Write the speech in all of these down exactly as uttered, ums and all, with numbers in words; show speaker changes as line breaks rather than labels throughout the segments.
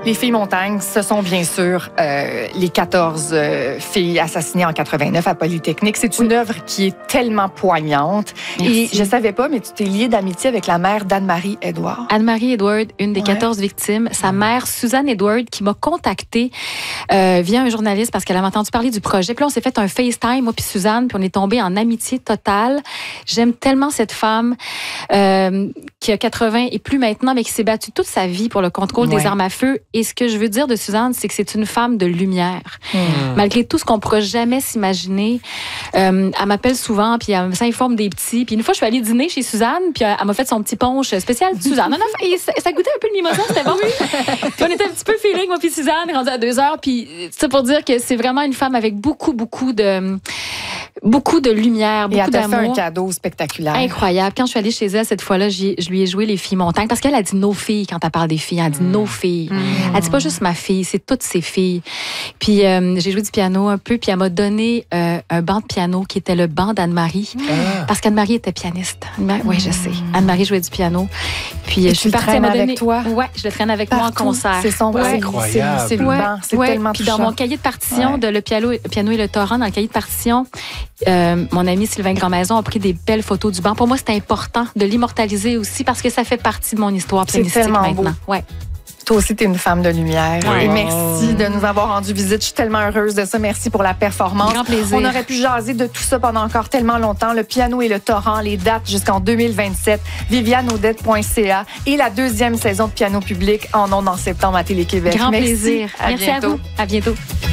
Les filles montagnes, ce sont bien sûr euh, les quatorze euh, filles assassinées en quatre-vingt-neuf à Polytechnique. C'est une œuvre qui est tellement poignante. Merci. Et je savais pas, mais tu t'es liée d'amitié avec la mère d'Anne-Marie Edouard.
Anne-Marie Edouard, une des ouais. quatorze victimes. Sa mère, Suzanne Edouard, qui m'a contactée euh, via un journaliste parce qu'elle avait entendu parler du projet. Puis là, on s'est fait un FaceTime, moi puis Suzanne, puis on est tombés en amitié totale. J'aime tellement cette femme euh, qui a quatre-vingts et plus maintenant, mais qui s'est battue toute sa vie pour le contrôle ouais. des armes à feu. Et ce que je veux dire de Suzanne, c'est que c'est une femme de lumière. Mmh. Malgré tout ce qu'on ne pourra jamais s'imaginer, euh, elle m'appelle souvent, puis elle s'informe des petits. Puis une fois, je suis allée dîner chez Suzanne, puis elle m'a fait son petit punch spécial de Suzanne. Non, non, et ça, ça goûtait un peu le mimosa, c'était bon. Puis on était un petit peu feeling, moi puis Suzanne, rendu à deux heures. Puis c'est pour dire que c'est vraiment une femme avec beaucoup, beaucoup de... Beaucoup de lumière, beaucoup d'amour. Et elle t'a fait un cadeau spectaculaire. Incroyable. Quand je suis allée chez elle, cette fois-là, je lui ai joué les filles montagnes. Parce qu'elle a dit nos filles quand elle parle des filles. Elle dit mmh. nos filles. Mmh. Elle dit pas juste ma fille, c'est toutes ses filles. Puis euh, j'ai joué du piano un peu, puis elle m'a donné euh, un banc de piano qui était le banc d'Anne-Marie. Mmh. Parce qu'Anne-Marie était pianiste. Mmh. Oui, je sais. Anne-Marie jouait du piano. Puis
et
je suis partie à
avec
donné...
toi?
Oui, je le traîne avec Partout. moi en concert.
C'est son
ouais.
incroyable.
C'est, c'est le
ouais.
banc. C'est
ouais.
tellement
Puis
touchant.
dans mon cahier de partition ouais. de Le piano, piano et le torrent, dans le cahier de partition, euh, mon ami Sylvain Grandmaison a pris des belles photos du banc. Pour moi, c'est important de l'immortaliser aussi parce que ça fait partie de mon histoire pianistique maintenant. Ouais.
Toi aussi, tu es une femme de lumière.
Oui.
Et merci de nous avoir rendu visite. Je suis tellement heureuse de ça. Merci pour la performance.
Grand plaisir.
On aurait pu jaser de tout ça pendant encore tellement longtemps. Le piano et le torrent, les dates jusqu'en deux mille vingt-sept. viviane audette point c a et la deuxième saison de Piano public en ondes en septembre à Télé-Québec.
Grand
merci.
plaisir.
À
merci
bientôt.
à vous. À bientôt.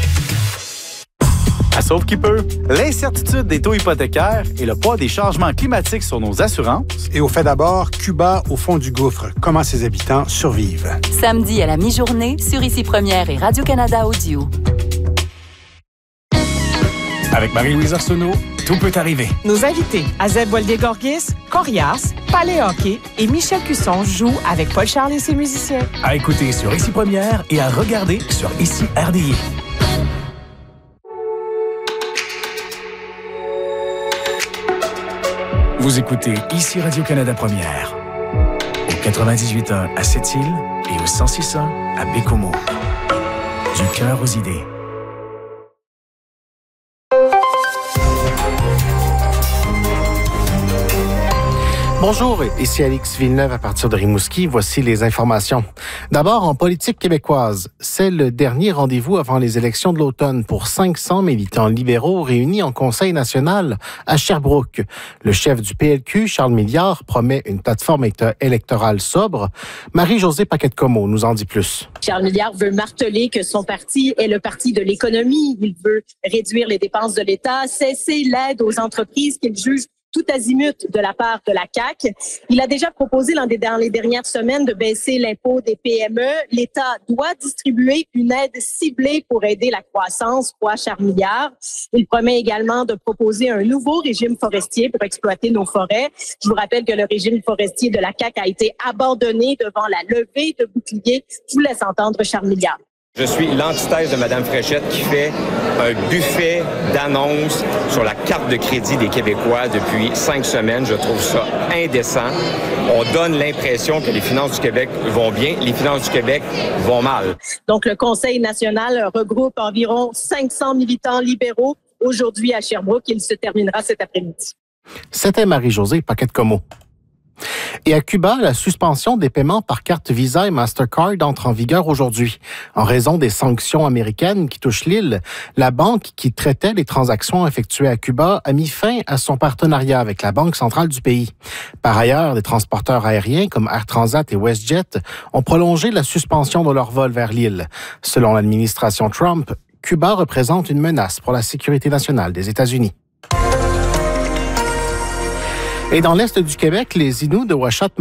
À Sauve qui peut, l'incertitude des taux hypothécaires et le poids des changements climatiques sur nos assurances.
Et au fait d'abord, Cuba au fond du gouffre. Comment ses habitants survivent.
Samedi à la mi-journée sur Ici Première et Radio-Canada Audio.
Avec Marie-Louise Arsenault, tout peut arriver.
Nos invités, Azeb Boldé-Gorgis, Corias, Palais Hockey et Michel Cusson jouent avec Paul Charles et ses musiciens.
À écouter sur Ici Première et à regarder sur Ici R D I. Vous écoutez Ici Radio-Canada Première, au quatre-vingt-dix-huit point un à Sept-Îles et au cent six point un à Bécomo. Du cœur aux idées.
Bonjour, ici Alix Villeneuve à partir de Rimouski. Voici les informations. D'abord, en politique québécoise, c'est le dernier rendez-vous avant les élections de l'automne pour cinq cents militants libéraux réunis en Conseil national à Sherbrooke. Le chef du P L Q, Charles Milliard, promet une plateforme électorale sobre. Marie-Josée Paquette-Comeau nous en dit plus.
Charles Milliard veut marteler que son parti est le parti de l'économie. Il veut réduire les dépenses de l'État, cesser l'aide aux entreprises qu'il juge tout azimut de la part de la C A Q. Il a déjà proposé dans les dernières semaines de baisser l'impôt des P M E. L'État doit distribuer une aide ciblée pour aider la croissance, croit Charles Milliard. Il promet également de proposer un nouveau régime forestier pour exploiter nos forêts. Je vous rappelle que le régime forestier de la C A Q a été abandonné devant la levée de boucliers. Je vous laisse entendre Charles Milliard.
Je suis l'antithèse de Mme Fréchette qui fait un buffet d'annonces sur la carte de crédit des Québécois depuis cinq semaines. Je trouve ça indécent. On donne l'impression que les finances du Québec vont bien. Les finances du Québec vont mal.
Donc, le Conseil national regroupe environ cinq cents militants libéraux aujourd'hui à Sherbrooke. Il se terminera cet après-midi.
C'était Marie-Josée Paquette-Comeau. Et à Cuba, la suspension des paiements par carte Visa et Mastercard entre en vigueur aujourd'hui. En raison des sanctions américaines qui touchent l'île, la banque qui traitait les transactions effectuées à Cuba a mis fin à son partenariat avec la Banque centrale du pays. Par ailleurs, des transporteurs aériens comme Air Transat et WestJet ont prolongé la suspension de leurs vols vers l'île. Selon l'administration Trump, Cuba représente une menace pour la sécurité nationale des États-Unis. Et dans l'est du Québec, les Inuits de Ouachita